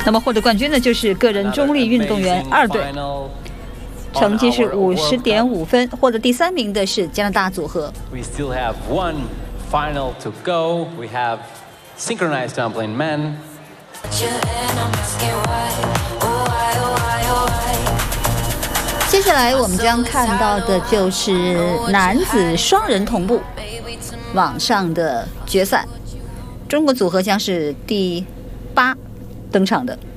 那么获得冠军的就是个人中立运动员2队，成绩是50.5分，获得第3名的是加拿大组合。 We still have one final to go. We have synchronized dumpling men. 接下来我们将看到的就是男子双人同步网上的决赛，中国组合将是第8登场的。